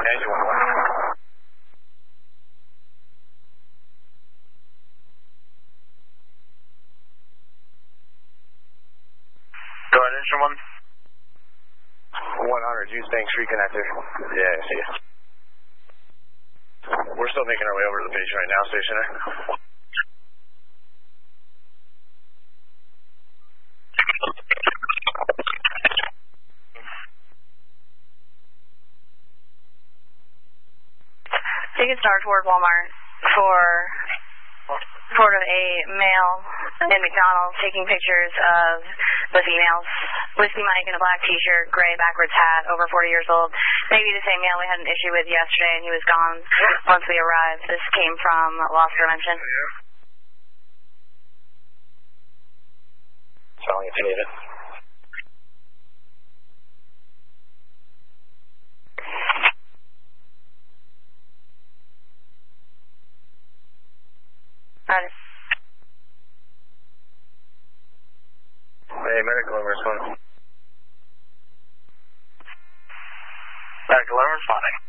engine 1. Go ahead, engine 1. 100, Mustang Street connector. Yeah, I see it. We're still making our way over to the base right now, stationer. Take a star toward Walmart for sort of a male in McDonald's taking pictures of the females. Whiskey Mike in a black t-shirt, gray backwards hat, over 40 years old. Maybe the same male we had an issue with yesterday, and he was gone once we arrived. This came from Loss Prevention. Telling if you need it. Right. Hey, medical responding. Medical responding.